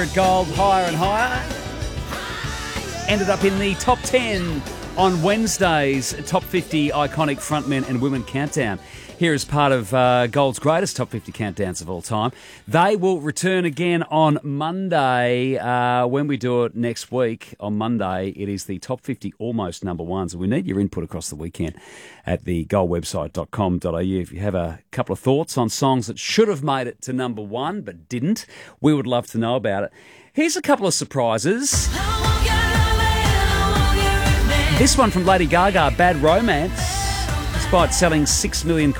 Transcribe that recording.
Gold higher and higher. Ended up in the top 10 on Wednesday's Top 50 Iconic Frontmen and Women Countdown. Here is part of Gold's greatest Top 50 countdowns of all time. They will return again on Monday. When we do it next week, on Monday, it is the Top 50 Almost Number Ones. And we need your input across the weekend at the goldwebsite.com.au. If you have a couple of thoughts on songs that should have made it to number one but didn't, we would love to know about it. Here's a couple of surprises. This one from Lady Gaga, Bad Romance, despite selling 6 million